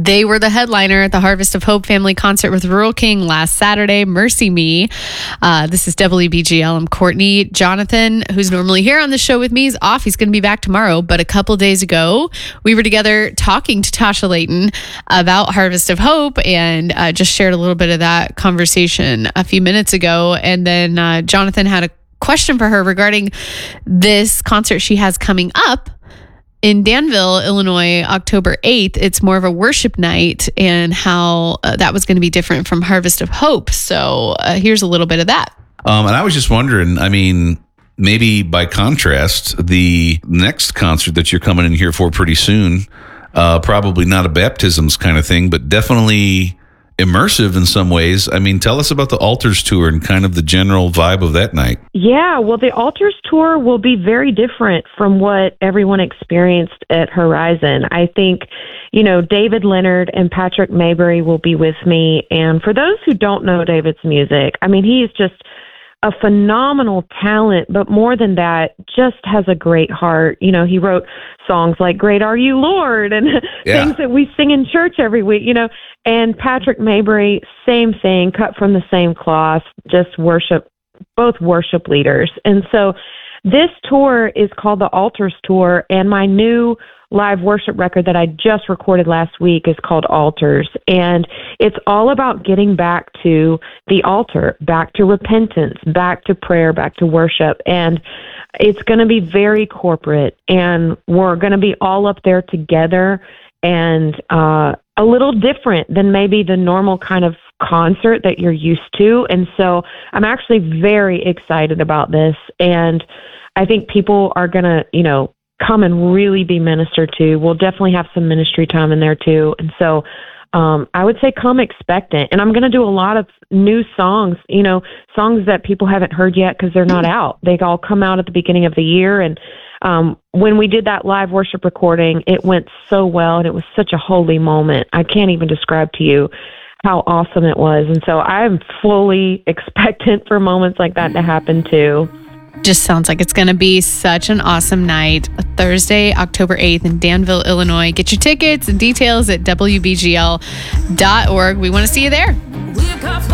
They were the headliner at the Harvest of Hope Family Concert with Rural King last Saturday. Mercy Me. This is WBGL. I'm Courtney. Jonathan, who's normally here on the show with me, is off. He's going to be back tomorrow. But a couple days ago, we were together talking to Tasha Layton about Harvest of Hope, and just shared a little bit of that conversation a few minutes ago. And then Jonathan had a question for her regarding this concert she has coming up in Danville, Illinois, October 8th. It's more of a worship night, and how that was going to be different from Harvest of Hope. So here's a little bit of that. And I was just wondering, maybe by contrast, the next concert that you're coming in here for pretty soon, probably not a baptisms kind of thing, but definitely immersive in some ways. Tell us about the Altars Tour and kind of the general vibe of that night. Yeah, well, the Altars Tour will be very different from what everyone experienced at Horizon. I think, David Leonard and Patrick Maybury will be with me. And for those who don't know David's music, he is just a phenomenal talent, but more than that, just has a great heart. He wrote songs like Great Are You, Lord, and things that we sing in church every week, And Patrick Maybury, same thing, cut from the same cloth, just both worship leaders. And so this tour is called the Altars Tour, and my new live worship record that I just recorded last week is called Altars. And it's all about getting back to the altar, back to repentance, back to prayer, back to worship. And it's going to be very corporate, and we're going to be all up there together, and a little different than maybe the normal kind of concert that you're used to. And so I'm actually very excited about this. And I think people are going to, come and really be ministered to. We'll definitely have some ministry time in there too. And so I would say come expectant. And I'm going to do a lot of new songs, songs that people haven't heard yet because they're not out. They all come out at the beginning of the year. And when we did that live worship recording, it went so well, and it was such a holy moment. I can't even describe to you how awesome it was. And so I'm fully expectant for moments like that to happen too. Just sounds like it's going to be such an awesome night. Thursday, October 8th in Danville, Illinois. Get your tickets and details at WBGL.org. We want to see you there.